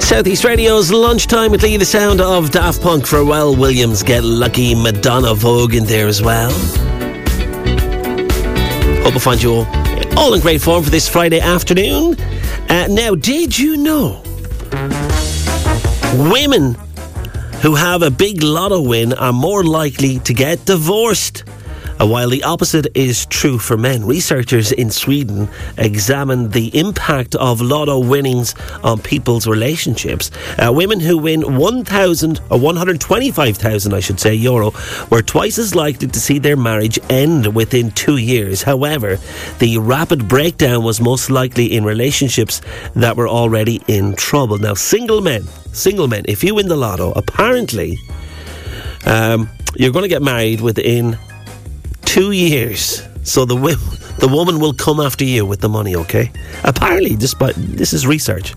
Southeast Radio's lunchtime with Lee, the sound of Daft Punk, Pharrell Williams, Get Lucky, Madonna, Vogue in there as well. Hope I find you all in great form for this Friday afternoon. Now, did you know women who have a big lotto win are more likely to get divorced? While the opposite is true for men. Researchers in Sweden examined the impact of lotto winnings on people's relationships. Women who win 1,000 or 125,000, I should say, euro, were twice as likely to see their marriage end within 2 years. However, the rapid breakdown was most likely in relationships that were already in trouble. Now, single men, if you win the lotto, apparently you're going to get married within 2 years, so the woman will come after you with the money, okay? Apparently, this is research.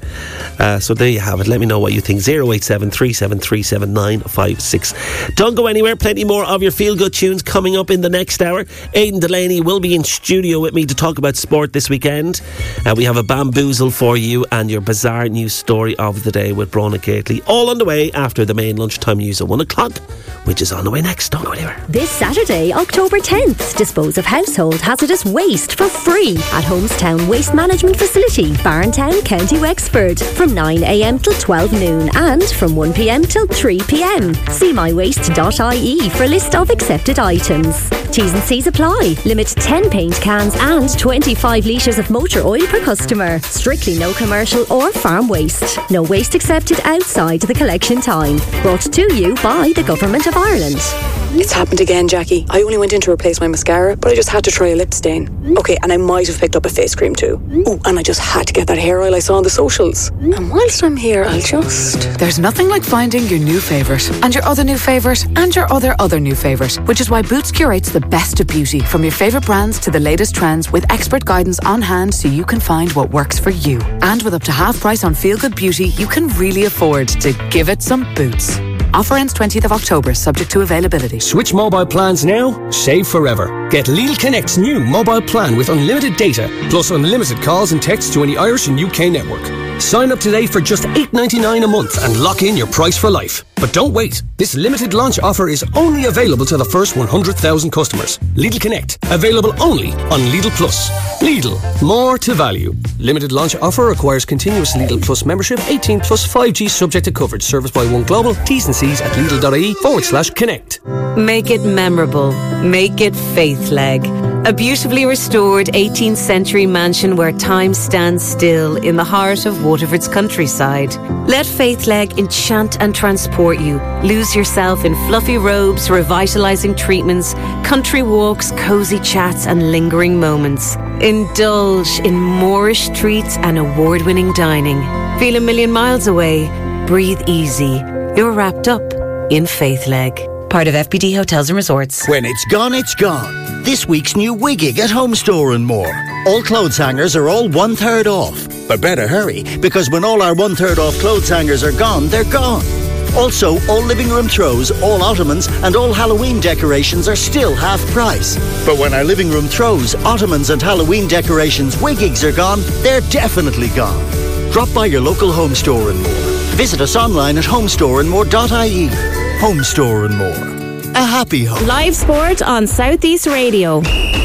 So there you have it. Let me know what you think. 087 3737 956. Don't go anywhere. Plenty more of your feel-good tunes coming up in the next hour. Aidan Delaney will be in studio with me to talk about sport this weekend. We have a bamboozle for you and your bizarre news story of the day with Brona Gately. All on the way after the main lunchtime news at 1 o'clock, which is on the way next. Don't go anywhere. This Saturday, October 10th, dispose of household hazardous waste for free at Homestown Waste Management Facility, Barntown, County Wexford, from 9 a.m. till 12 noon and from 1 p.m. till 3 p.m. See mywaste.ie for a list of accepted items. T's and C's apply. Limit 10 paint cans and 25 litres of motor oil per customer. Strictly no commercial or farm waste. No waste accepted outside the collection time. Brought to you by the Government of Ireland. It's happened again, Jackie. I only went in to replace my mascara, but I just had to try a lip stain. Okay, and I might have picked up a face cream too. Oh, and I just had to get that hair oil I saw on the socials. And whilst I'm here, I'll just... There's nothing like finding your new favourite, and your other new favourite, and your other new favourite, which is why Boots curates the best of beauty, from your favourite brands to the latest trends, with expert guidance on hand so you can find what works for you. And with up to half price on feel-good beauty, you can really afford to give it some Boots. Offer ends 20th of October, subject to availability. Switch mobile plans now, save forever. Get Lidl Connect's new mobile plan with unlimited data, plus unlimited calls and texts to any Irish and UK network. Sign up today for just $8.99 a month and lock in your price for life. But don't wait. This limited launch offer is only available to the first 100,000 customers. Lidl Connect, available only on Lidl Plus. Lidl, more to value. Limited launch offer requires continuous Lidl Plus membership, 18 plus 5G subject to coverage. Service by One Global. T's and C's at Lidl.ie/connect. Make it memorable. Make it Faithleg. A beautifully restored 18th century mansion where time stands still in the heart of Waterford's countryside. Let Faithleg enchant and transport you. Lose yourself in fluffy robes, revitalising treatments, country walks, cosy chats and lingering moments. Indulge in Moorish treats and award-winning dining. Feel a million miles away. Breathe easy. You're wrapped up in Faithleg. Part of FBD Hotels and Resorts. When it's gone, it's gone. This week's new Wiggig at Home Store and More. All clothes hangers are all 1/3 off. But better hurry, because when all our 1/3 off clothes hangers are gone, they're gone. Also, all living room throws, all ottomans and all Halloween decorations are still half price. But when our living room throws, ottomans and Halloween decorations Wiggigs are gone, they're definitely gone. Drop by your local Home Store and More. Visit us online at homestoreandmore.ie. Home Store and More. A happy home. Live sport on Southeast Radio.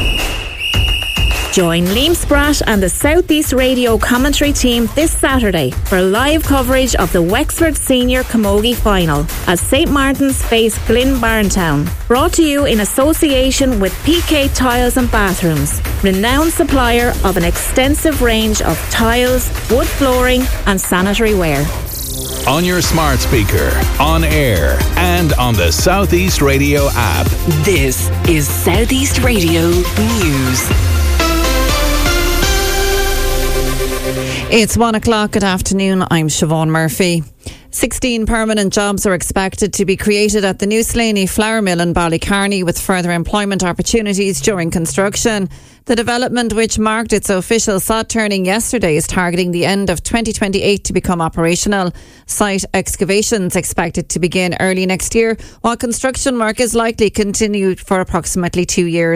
Join Liam Spratt and the Southeast Radio commentary team this Saturday for live coverage of the Wexford Senior Camogie Final as St Martin's face Glyn Barntown. Brought to you in association with PK Tiles and Bathrooms, renowned supplier of an extensive range of tiles, wood flooring and sanitary ware. On your smart speaker, on air, and on the Southeast Radio app. This is Southeast Radio News. It's 1 o'clock. Good afternoon. I'm Siobhan Murphy. 16 permanent jobs are expected to be created at the new Slaney Flour Mill in Ballycarney, with further employment opportunities during construction. The development, which marked its official sod turning yesterday, is targeting the end of 2028 to become operational. Site excavations expected to begin early next year, while construction work is likely continued for approximately 2 years.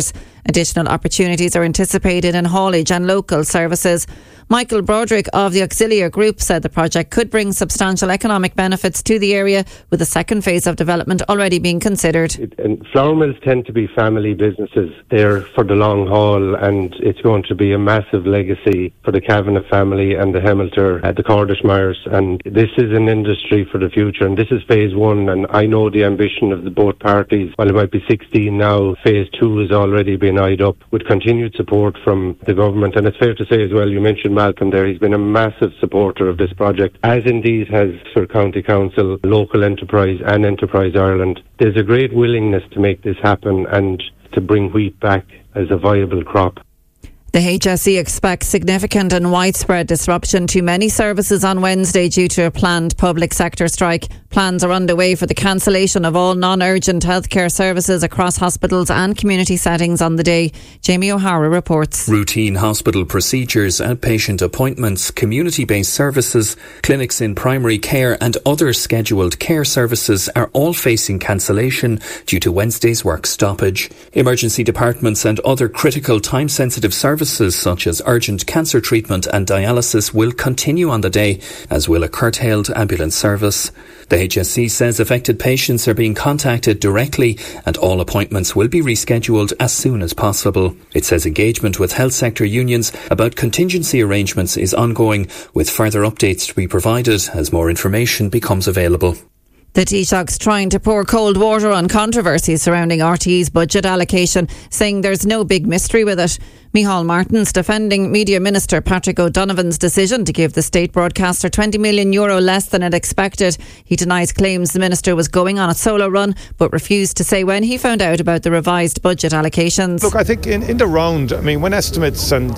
Additional opportunities are anticipated in haulage and local services. Michael Broderick of the Auxiliar Group said the project could bring substantial economic benefits to the area, with the second phase of development already being considered. And flour mills tend to be family businesses. They're for the long haul, and it's going to be a massive legacy for the Kavanagh family and the Hemilter at the Cordishmires. And this is an industry for the future, and this is phase one. And I know the ambition of the both parties. While it might be 16 now, phase two has already been eyed up with continued support from the government. And it's fair to say as well, you mentioned Malcolm there, he's been a massive supporter of this project, as indeed has Sir County Council, Local Enterprise and Enterprise Ireland. There's a great willingness to make this happen and to bring wheat back as a viable crop. The HSE expects significant and widespread disruption to many services on Wednesday due to a planned public sector strike. Plans are underway for the cancellation of all non-urgent healthcare services across hospitals and community settings on the day. Jamie O'Hara reports. Routine hospital procedures, outpatient appointments, community-based services, clinics in primary care and other scheduled care services are all facing cancellation due to Wednesday's work stoppage. Emergency departments and other critical time-sensitive services such as urgent cancer treatment and dialysis will continue on the day, as will a curtailed ambulance service. The HSE says affected patients are being contacted directly and all appointments will be rescheduled as soon as possible. It says engagement with health sector unions about contingency arrangements is ongoing, with further updates to be provided as more information becomes available. The Taoiseach's trying to pour cold water on controversy surrounding RTÉ's budget allocation, saying there's no big mystery with it. Micheál Martin's defending Media Minister Patrick O'Donovan's decision to give the state broadcaster €20 million less than it expected. He denies claims the minister was going on a solo run, but refused to say when he found out about the revised budget allocations. Look, I think in the round, I mean, when estimates and,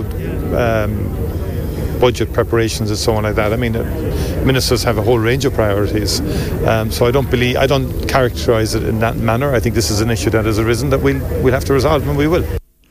budget preparations and so on like that, I mean, ministers have a whole range of priorities. So I don't characterise it in that manner. I think this is an issue that has arisen that we'll have to resolve, and we will.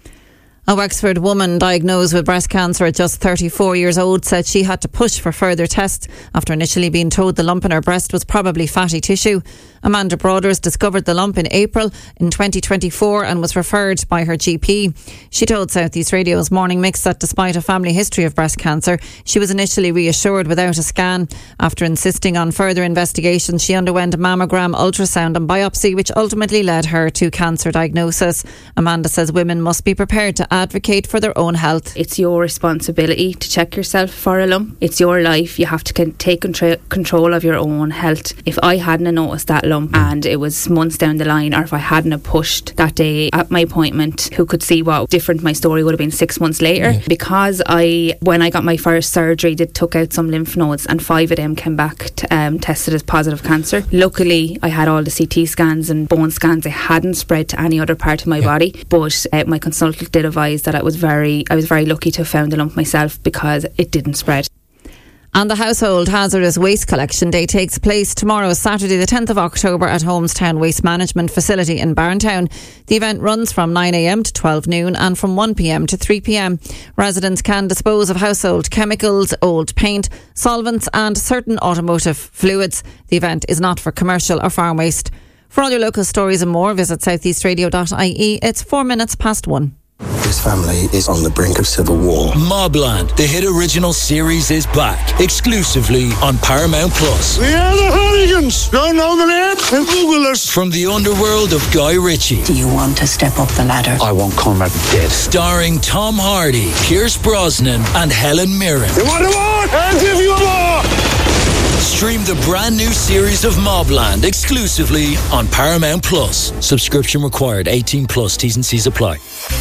A Wexford woman diagnosed with breast cancer at just 34 years old said she had to push for further tests after initially being told the lump in her breast was probably fatty tissue. Amanda Broders discovered the lump in April in 2024 and was referred by her GP. She told South East Radio's Morning Mix that despite a family history of breast cancer, she was initially reassured without a scan. After insisting on further investigation, she underwent a mammogram, ultrasound and biopsy, which ultimately led her to cancer diagnosis. Amanda says women must be prepared to advocate for their own health. It's your responsibility to check yourself for a lump. It's your life. You have to take control of your own health. If I hadn't noticed that lump and it was months down the line, or if I hadn't have pushed that day at my appointment, who could see what different my story would have been 6 months later. Because when I got my first surgery, they took out some lymph nodes and 5 of them came back tested as positive cancer. Luckily, I had all the CT scans and bone scans. They hadn't spread to any other part of my body, but my consultant did advise that I was very lucky to have found the lump myself because it didn't spread. And the Household Hazardous Waste Collection Day takes place tomorrow, Saturday the 10th of October at Homestown Waste Management Facility in Barntown. The event runs from 9am to 12 noon and from 1pm to 3pm. Residents can dispose of household chemicals, old paint, solvents and certain automotive fluids. The event is not for commercial or farm waste. For all your local stories and more, visit southeastradio.ie. It's 4 minutes past 1. This family is on the brink of civil war. Mobland, the hit original series, is back exclusively on Paramount Plus. We are the Hooligans. Don't know the name? And Google us. From the underworld of Guy Ritchie. Do you want to step up the ladder? I want Conrad dead. Starring Tom Hardy, Pierce Brosnan and Helen Mirren. You want more? I'll give you more. Stream the brand new series of Mobland exclusively on Paramount Plus. Subscription required. 18 plus. T's and C's apply.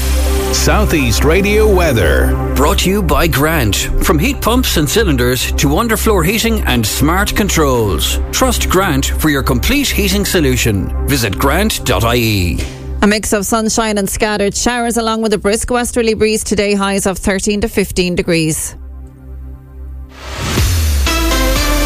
Southeast Radio weather. Brought to you by Grant. From heat pumps and cylinders to underfloor heating and smart controls. Trust Grant for your complete heating solution. Visit grant.ie. A mix of sunshine and scattered showers along with a brisk westerly breeze today, highs of 13 to 15 degrees.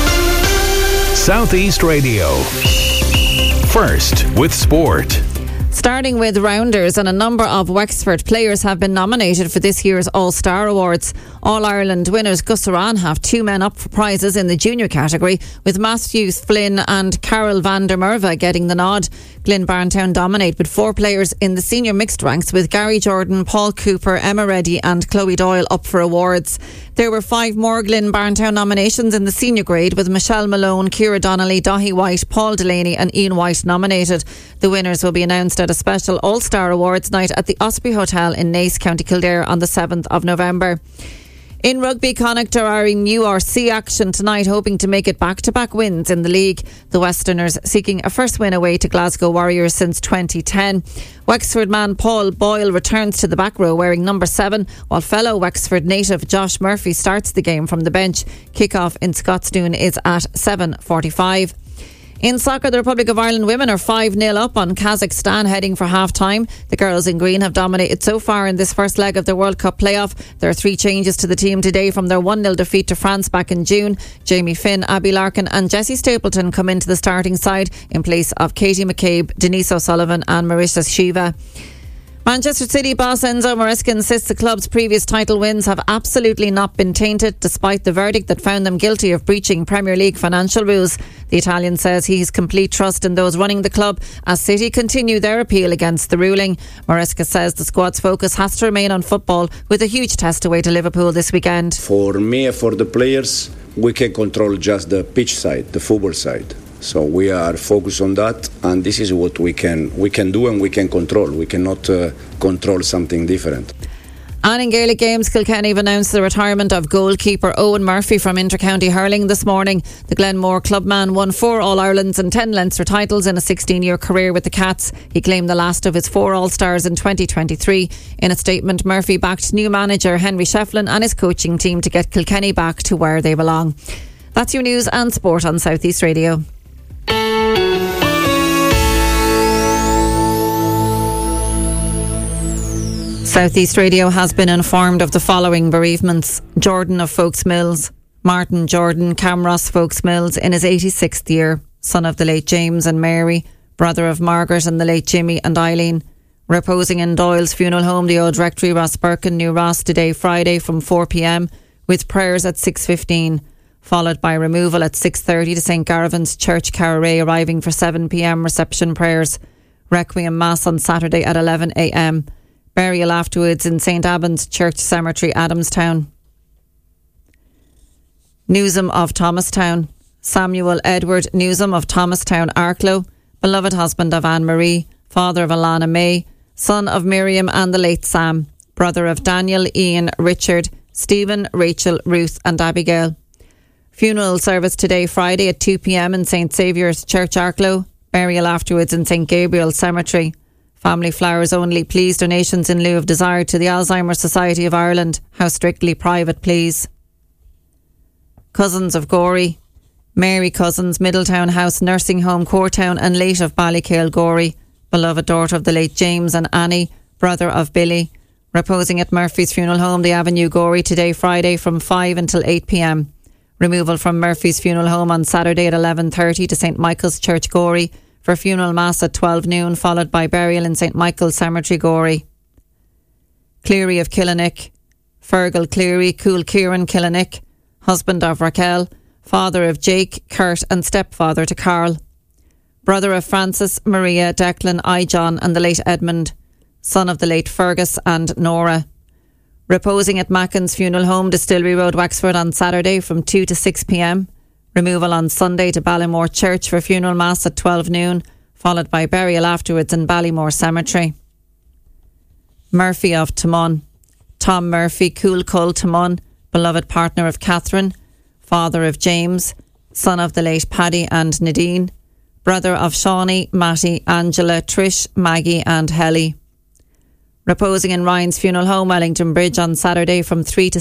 Southeast Radio. First with sport. Starting with rounders, and a number of Wexford players have been nominated for this year's All-Star Awards. All-Ireland winners Gus Horan have 2 men up for prizes in the junior category, with Matthew Flynn and Carol van der Merwe getting the nod. Glyn Barntown dominate with 4 players in the senior mixed ranks, with Gary Jordan, Paul Cooper, Emma Reddy and Chloe Doyle up for awards. There were 5 more Glyn Barntown nominations in the senior grade, with Michelle Malone, Ciara Donnelly, Dahi White, Paul Delaney and Ian White nominated. The winners will be announced at a special All-Star Awards night at the Osprey Hotel in Naas, County Kildare on the 7th of November. In rugby, Connacht are in URC action tonight, hoping to make it back-to-back wins in the league. The Westerners seeking a first win away to Glasgow Warriors since 2010. Wexford man Paul Boyle returns to the back row wearing number 7, while fellow Wexford native Josh Murphy starts the game from the bench. Kick-off in Scotstoun is at 7:45. In soccer, the Republic of Ireland women are 5-0 up on Kazakhstan heading for half-time. The girls in green have dominated so far in this first leg of the World Cup playoff. There are 3 changes to the team today from their 1-0 defeat to France back in June. Jamie Finn, Abby Larkin and Jessie Stapleton come into the starting side in place of Katie McCabe, Denise O'Sullivan and Marissa Shiva. Manchester City boss Enzo Maresca insists the club's previous title wins have absolutely not been tainted, despite the verdict that found them guilty of breaching Premier League financial rules. The Italian says he has complete trust in those running the club as City continue their appeal against the ruling. Maresca says the squad's focus has to remain on football, with a huge test away to Liverpool this weekend. For me and for the players, we can control just the pitch side, the football side. So we are focused on that, and this is what we can do and we can control. We cannot control something different. And in Gaelic games, Kilkenny have announced the retirement of goalkeeper Owen Murphy from Intercounty Hurling this morning. The Glenmore clubman won 4 All-Irelands and 10 Leinster titles in a 16-year career with the Cats. He claimed the last of his 4 All-Stars in 2023. In a statement, Murphy backed new manager Henry Shefflin and his coaching team to get Kilkenny back to where they belong. That's your news and sport on South East Radio. South East Radio has been informed of the following bereavements. Jordan of Folks Mills, Martin Jordan Camross Folks Mills in his 86th year, son of the late James and Mary, brother of Margaret and the late Jimmy and Eileen. Reposing in Doyle's funeral home, the Old Rectory, Rossberkin, New Ross, today Friday from 4pm, with prayers at 6:15, followed by removal at 6:30 to St Garavan's Church, Carraway, arriving for 7pm reception prayers. Requiem Mass on Saturday at 11am. Burial afterwards in St Abban's Church Cemetery, Adamstown. Newsom of Thomastown. Samuel Edward Newsom of Thomastown, Arklow, beloved husband of Anne-Marie, father of Alana May, son of Miriam and the late Sam, brother of Daniel, Ian, Richard, Stephen, Rachel, Ruth and Abigail. Funeral service today Friday at 2pm in St Saviour's Church, Arklow. Burial afterwards in St Gabriel's Cemetery. Family flowers only, please. Donations in lieu of desire to the Alzheimer's Society of Ireland. How strictly private, please. Cousins of Gorey. Mary Cousins, Middletown House Nursing Home, Courtown and late of Ballycale, Gorey. Beloved daughter of the late James and Annie, brother of Billy. Reposing at Murphy's Funeral Home, the Avenue, Gorey, today Friday from 5 until 8pm. Removal from Murphy's Funeral Home on Saturday at 11:30 to St Michael's Church, Gorey, for funeral mass at 12 noon, followed by burial in St Michael's Cemetery, Gorey. Cleary of Killinick. Fergal Cleary, Cool Kieran Killinick, husband of Raquel, father of Jake, Kurt and stepfather to Carl. Brother of Francis, Maria, Declan, John and the late Edmund, son of the late Fergus and Nora. Reposing at Mackin's Funeral Home, Distillery Road, Wexford on Saturday from 2 to 6pm. Removal on Sunday to Ballymore Church for funeral mass at 12 noon, followed by burial afterwards in Ballymore Cemetery. Murphy of Timon. Tom Murphy, Cool Cull Timon, beloved partner of Catherine, father of James, son of the late Paddy and Nadine, brother of Shawnee, Matty, Angela, Trish, Maggie and Helly. Reposing in Ryan's Funeral Home, Wellington Bridge on Saturday from 3 to